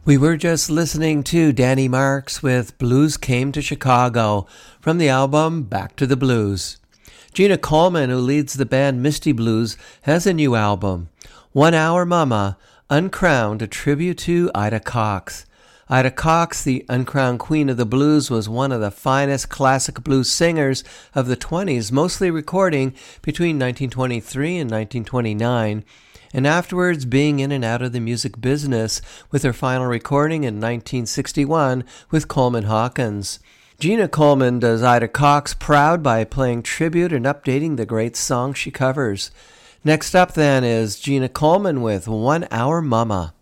We were just listening to Danny Marks with Blues Came to Chicago from the album Back to the Blues. Gina Coleman, who leads the band Misty Blues, has a new album, 1 Hour Mama, Uncrowned, a tribute to Ida Cox. Ida Cox, the uncrowned queen of the blues, was one of the finest classic blues singers of the 20s, mostly recording between 1923 and 1929, and afterwards being in and out of the music business, with her final recording in 1961 with Coleman Hawkins. Gina Coleman does Ida Cox proud by playing tribute and updating the great songs she covers. Next up then is Gina Coleman with 1 Hour Mama.